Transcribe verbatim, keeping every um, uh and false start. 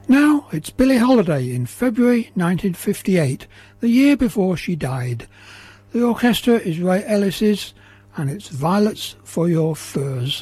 Now it's Billie Holiday in February nineteen fifty-eight, the year before she died. The orchestra is Ray Ellis's, and it's Violets for Your Furs.